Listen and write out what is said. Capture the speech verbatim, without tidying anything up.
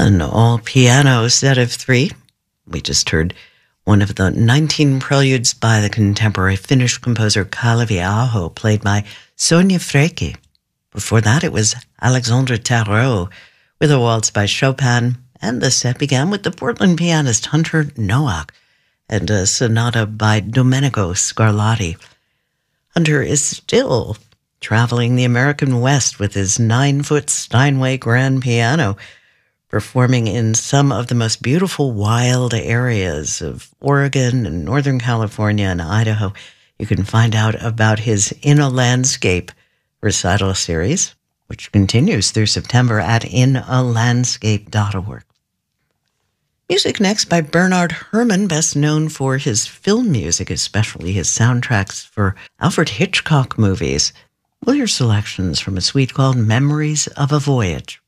An all-piano set of three. We just heard one of the nineteen preludes by the contemporary Finnish composer Kalevi Aho, played by Sonia Freki. Before that, it was Alexandre Tarot with a waltz by Chopin, and the set began with the Portland pianist Hunter Nowak and a sonata by Domenico Scarlatti. Hunter is still traveling the American West with his nine-foot Steinway grand piano, performing in some of the most beautiful wild areas of Oregon and Northern California and Idaho. You can find out about his In a Landscape recital series, which continues through September at in a landscape dot org. Music next by Bernard Herrmann, best known for his film music, especially his soundtracks for Alfred Hitchcock movies. We'll hear selections from a suite called Memories of a Voyage.